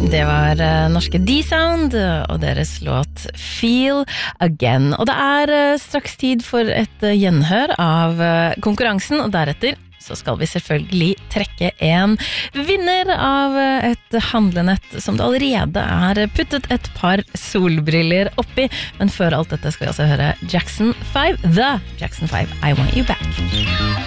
Det var norske D-Sound og deres låt Feel Again. Og det straks tid for et gjenhør av konkurransen, og deretter så skal vi selvfølgelig trekke en vinner av et handlenett som det allerede puttet et par solbriller oppi. Men før alt dette skal vi altså høre Jackson 5, The Jackson 5, I Want You Back.